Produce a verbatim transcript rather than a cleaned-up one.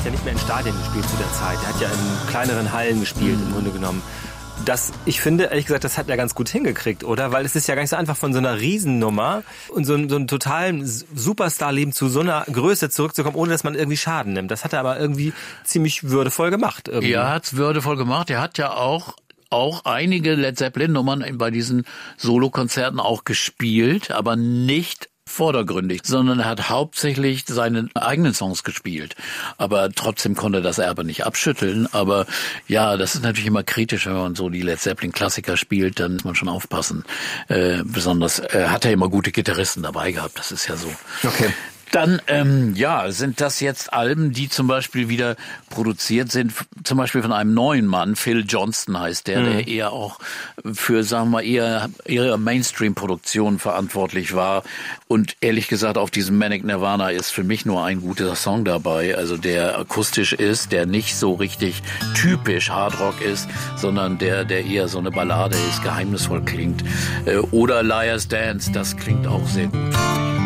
hat ja nicht mehr in Stadien gespielt zu der Zeit. Er hat ja in kleineren Hallen gespielt, mhm. im Grunde genommen. Das, ich finde, ehrlich gesagt, das hat er ganz gut hingekriegt, oder? Weil es ist ja gar nicht so einfach, von so einer Riesennummer und so, so einem totalen Superstar-Leben zu so einer Größe zurückzukommen, ohne dass man irgendwie Schaden nimmt. Das hat er aber irgendwie ziemlich würdevoll gemacht. Irgendwie. Ja, er hat's würdevoll gemacht. Er hat ja auch auch einige Led Zeppelin-Nummern bei diesen Solokonzerten auch gespielt, aber nicht vordergründig, sondern er hat hauptsächlich seine eigenen Songs gespielt. Aber trotzdem konnte er das Erbe nicht abschütteln. Aber ja, das ist natürlich immer kritisch, wenn man so die Led Zeppelin-Klassiker spielt, dann muss man schon aufpassen. Äh, besonders äh, hat er immer gute Gitarristen dabei gehabt, das ist ja so. Okay. Dann, ähm, ja, sind das jetzt Alben, die zum Beispiel wieder produziert sind, zum Beispiel von einem neuen Mann, Phil Johnston heißt der, mhm. der eher auch für, sagen wir, eher, eher Mainstream-Produktion verantwortlich war. Und ehrlich gesagt, auf diesem Manic Nirvana ist für mich nur ein guter Song dabei, also der akustisch ist, der nicht so richtig typisch Hardrock ist, sondern der, der eher so eine Ballade ist, geheimnisvoll klingt. Oder Liar's Dance, das klingt auch sehr gut.